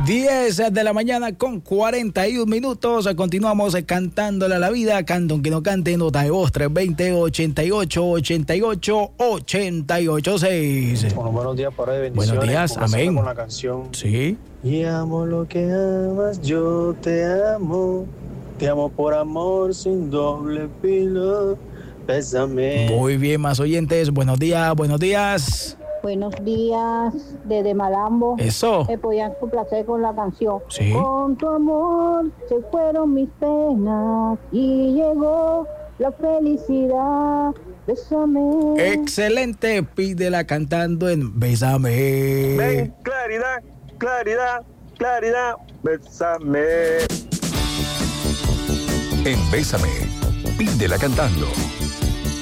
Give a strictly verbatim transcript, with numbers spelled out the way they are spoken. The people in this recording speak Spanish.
diez de la mañana con cuarenta y un minutos. Continuamos cantándole a la vida. Canta aunque no cante, nota de voz tres dos cero, ochenta y ocho, ochenta y ocho, ochenta y ocho seis. Bueno, buenos días por ahí, bendiciones. Buenos días, amén. Con la canción. Sí. Y amo lo que amas, yo te amo. Te amo por amor sin doble filo. Bésame. Muy bien, más oyentes. Buenos días, buenos días. Buenos días, desde Malambo. Eso. Me podían complacer con la canción. Sí. Con tu amor se fueron mis penas y llegó la felicidad. Bésame. Excelente. Pídela cantando en Bésame. Ven, claridad, claridad, claridad. Bésame. En Bésame, pídela cantando.